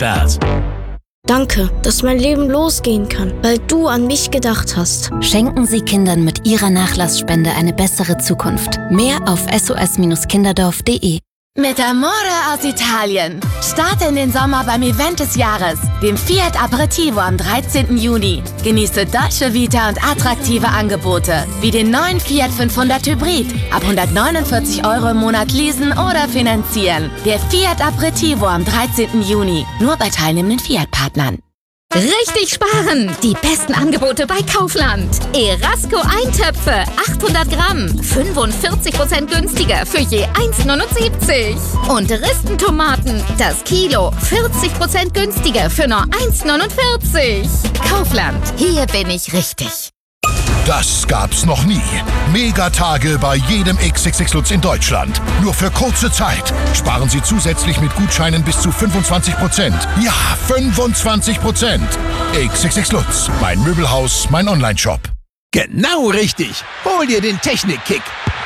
gesperrt. Danke, dass mein Leben losgehen kann, weil du an mich gedacht hast. Schenken Sie Kindern mit Ihrer Nachlassspende eine bessere Zukunft. Mehr auf sos-kinderdorf.de. Mit Amore aus Italien. Starte in den Sommer beim Event des Jahres, dem Fiat Aperitivo am 13. Juni. Genieße Dolce Vita und attraktive Angebote, wie den neuen Fiat 500 Hybrid. Ab 149 € im Monat leasen oder finanzieren. Der Fiat Aperitivo am 13. Juni. Nur bei teilnehmenden Fiat-Partnern. Richtig sparen! Die besten Angebote bei Kaufland. Erasco Eintöpfe, 800 Gramm, 45% günstiger für je 1,79. Und Ristentomaten, das Kilo, 40% günstiger für nur 1,49. Kaufland, hier bin ich richtig. Das gab's noch nie. Megatage bei jedem XXX Lutz in Deutschland. Nur für kurze Zeit. Sparen Sie zusätzlich mit Gutscheinen bis zu 25%. Ja, 25%. XXX Lutz. Mein Möbelhaus, mein Onlineshop. Genau richtig. Hol dir den Technik-Kick.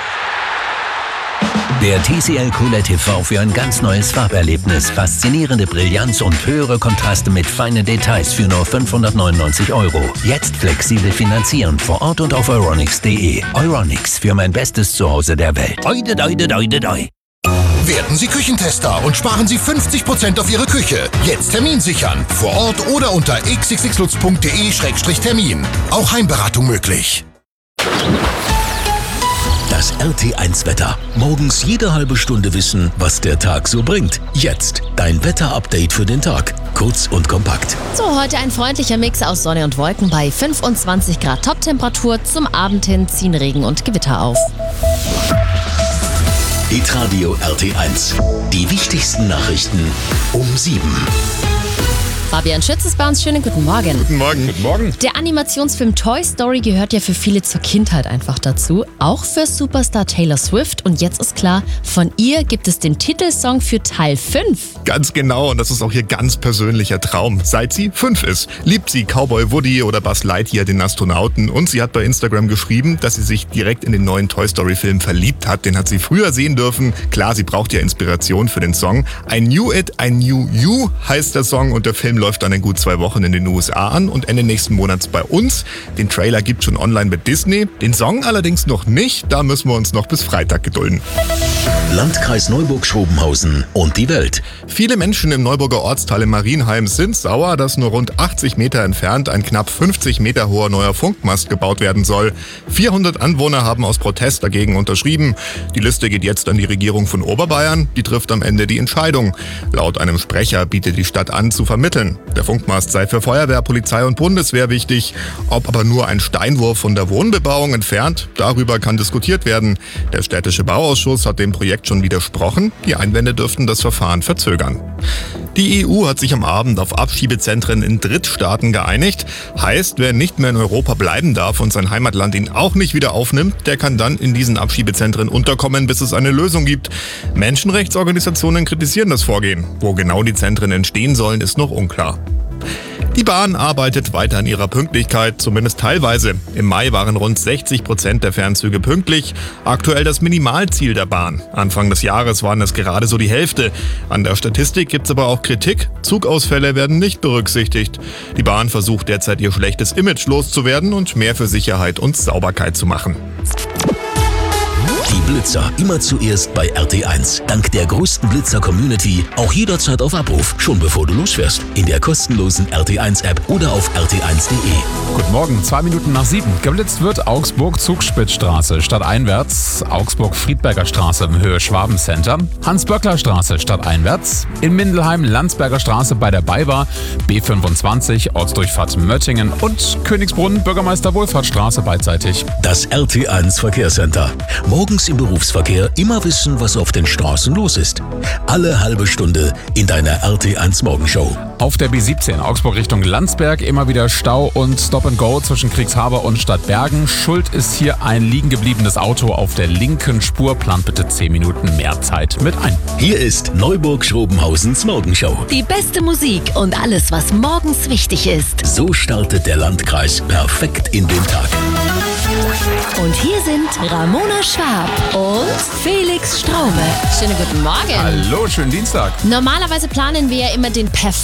Der TCL QLED TV für ein ganz neues Farberlebnis, faszinierende Brillanz und höhere Kontraste mit feinen Details für nur 599 €. Jetzt flexibel finanzieren vor Ort und auf euronics.de. Euronics, für mein bestes Zuhause der Welt. Oide, oide, oide, oide. Werden Sie Küchentester und sparen Sie 50% auf Ihre Küche. Jetzt Termin sichern. Vor Ort oder unter xxxlutz.de/termin. Auch Heimberatung möglich. Das RT1-Wetter. Morgens jede halbe Stunde wissen, was der Tag so bringt. Jetzt dein Wetter-Update für den Tag. Kurz und kompakt. So, heute ein freundlicher Mix aus Sonne und Wolken bei 25 Grad Toptemperatur. Zum Abend hin ziehen Regen und Gewitter auf. Hitradio RT1. Die wichtigsten Nachrichten um 7. Fabian Schütz ist bei uns. Schönen guten Morgen. Guten Morgen. Guten Morgen. Der Animationsfilm Toy Story gehört ja für viele zur Kindheit einfach dazu. Auch für Superstar Taylor Swift. Und jetzt ist klar, von ihr gibt es den Titelsong für Teil 5. Ganz genau, und das ist auch ihr ganz persönlicher Traum. Seit sie 5 ist, liebt sie Cowboy Woody oder Buzz Lightyear, den Astronauten. Und sie hat bei Instagram geschrieben, dass sie sich direkt in den neuen Toy Story Film verliebt hat. Den hat sie früher sehen dürfen. Klar, sie braucht ja Inspiration für den Song. I Knew It, I Knew You heißt der Song, und der Film läuft dann in gut 2 Wochen in den USA an und Ende nächsten Monats bei uns. Den Trailer gibt's schon online bei Disney. Den Song allerdings noch nicht. Da müssen wir uns noch bis Freitag gedulden. Landkreis Neuburg-Schrobenhausen und die Welt. Viele Menschen im Neuburger Ortsteil in Marienheim sind sauer, dass nur rund 80 Meter entfernt ein knapp 50 Meter hoher neuer Funkmast gebaut werden soll. 400 Anwohner haben aus Protest dagegen unterschrieben. Die Liste geht jetzt an die Regierung von Oberbayern. Die trifft am Ende die Entscheidung. Laut einem Sprecher bietet die Stadt an, zu vermitteln. Der Funkmast sei für Feuerwehr, Polizei und Bundeswehr wichtig. Ob aber nur ein Steinwurf von der Wohnbebauung entfernt, darüber kann diskutiert werden. Der städtische Bauausschuss hat dem Projekt schon widersprochen. Die Einwände dürften das Verfahren verzögern. Die EU hat sich am Abend auf Abschiebezentren in Drittstaaten geeinigt. Heißt, wer nicht mehr in Europa bleiben darf und sein Heimatland ihn auch nicht wieder aufnimmt, der kann dann in diesen Abschiebezentren unterkommen, bis es eine Lösung gibt. Menschenrechtsorganisationen kritisieren das Vorgehen. Wo genau die Zentren entstehen sollen, ist noch unklar. Die Bahn arbeitet weiter an ihrer Pünktlichkeit, zumindest teilweise. Im Mai waren rund 60% der Fernzüge pünktlich. Aktuell das Minimalziel der Bahn. Anfang des Jahres waren es gerade so die Hälfte. An der Statistik gibt's aber auch Kritik. Zugausfälle werden nicht berücksichtigt. Die Bahn versucht derzeit ihr schlechtes Image loszuwerden und mehr für Sicherheit und Sauberkeit zu machen. Die Blitzer immer zuerst bei RT1. Dank der größten Blitzer-Community auch jederzeit auf Abruf, schon bevor du losfährst. In der kostenlosen RT1-App oder auf rt1.de. Guten Morgen, 2 Minuten nach 7. Geblitzt wird Augsburg-Zugspitzstraße stadteinwärts, Augsburg-Friedberger Straße im Höhe Schwaben-Center, Hans-Böckler-Straße stadteinwärts, in Mindelheim Landsberger Straße bei der BayWa, B25 Ortsdurchfahrt Möttingen und Königsbrunn Bürgermeister Wohlfahrtsstraße beidseitig. Das RT1 Verkehrscenter. Morgens im Berufsverkehr immer wissen, was auf den Straßen los ist. Alle halbe Stunde in deiner RT1 Morgenshow. Auf der B17 Augsburg Richtung Landsberg immer wieder Stau und Stop-and-Go zwischen Kriegshaber und Stadtbergen. Schuld ist hier ein liegen gebliebenes Auto auf der linken Spur. Plant bitte 10 Minuten mehr Zeit mit ein. Hier ist Neuburg-Schrobenhausens Morgenshow. Die beste Musik und alles, was morgens wichtig ist. So startet der Landkreis perfekt in den Tag. Und hier sind Ramona Schwab und Felix Straume. Schönen guten Morgen. Hallo, schönen Dienstag. Normalerweise planen wir ja immer den perfekten